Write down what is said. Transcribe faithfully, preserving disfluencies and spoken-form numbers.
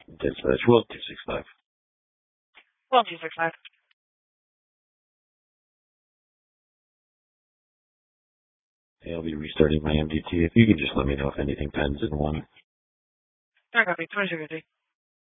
Dispatch, well, two six five. Well, two six five. Hey, I'll be restarting my M D T. If you could just let me know if anything pens in one. Alright, copy. twenty-two fifty.